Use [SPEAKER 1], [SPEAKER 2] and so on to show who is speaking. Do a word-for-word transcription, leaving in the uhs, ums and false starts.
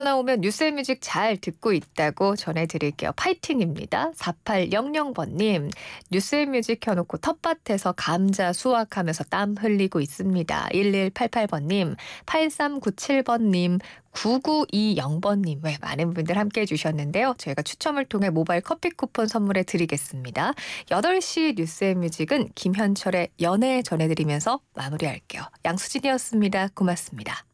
[SPEAKER 1] 나오면 뉴스앤뮤직 잘 듣고 있다고 전해드릴게요. 파이팅입니다. 사팔영영 번님. 뉴스앤뮤직 켜놓고 텃밭에서 감자 수확하면서 땀 흘리고 있습니다. 일일팔팔 번님. 팔삼구칠 번님. 구구이영 번님. 왜 많은 분들 함께해 주셨는데요. 저희가 추첨을 통해 모바일 커피 쿠폰 선물해 드리겠습니다. 여덟 시 뉴스앤뮤직은 김현철의 연애 전해드리면서 마무리할게요. 양수진이었습니다. 고맙습니다.